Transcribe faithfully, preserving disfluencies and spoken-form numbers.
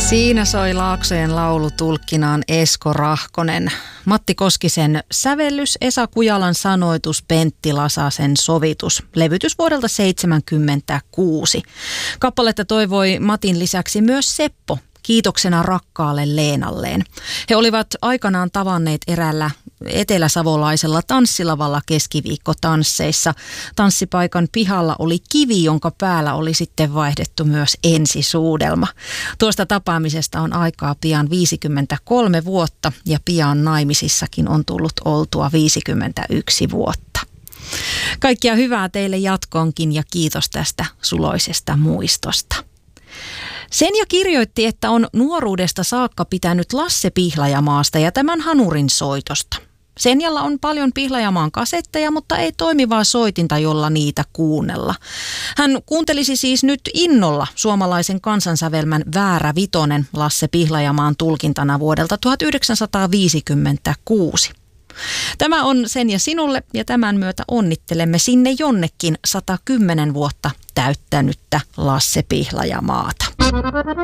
Siinä soi Laaksojen laulu tulkkinaan Esko Rahkonen. Matti Koskisen sävellys, Esa Kujalan sanoitus, Pentti Lasasen sovitus. Levytys vuodelta seitsemänkymmentäkuusi. Kappaletta toivoi Matin lisäksi myös Seppo kiitoksena rakkaalle Leenalleen. He olivat aikanaan tavanneet eräällä eteläsavolaisella tanssilavalla keskiviikkotansseissa. Tanssipaikan pihalla oli kivi, jonka päällä oli sitten vaihdettu myös ensisuudelma. Tuosta tapaamisesta on aikaa pian viisikymmentäkolme vuotta ja pian naimisissakin on tullut oltua viisikymmentäyksi vuotta. Kaikkia hyvää teille jatkoonkin ja kiitos tästä suloisesta muistosta. Senja kirjoitti, että on nuoruudesta saakka pitänyt Lasse Pihlajamaasta ja tämän hanurin soitosta. Senjalla on paljon Pihlajamaan kasetteja, mutta ei toimivaa soitinta, jolla niitä kuunnella. Hän kuuntelisi siis nyt innolla suomalaisen kansansävelmän Väärä Vitonen Lasse Pihlajamaan tulkintana vuodelta tuhatyhdeksänsataaviisikymmentäkuusi. Tämä on Senja sinulle ja tämän myötä onnittelemme sinne jonnekin sata kymmenen vuotta täyttänyttä Lasse Pihlajamaata.